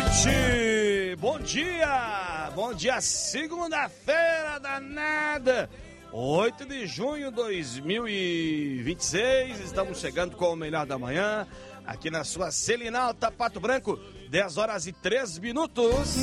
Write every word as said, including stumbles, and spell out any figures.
gente! Bom dia! Bom dia, segunda-feira danada! oito de junho de dois mil e vinte e seis, estamos chegando com o melhor da manhã, aqui na sua Selinalta, Pato Branco, dez horas e três minutos.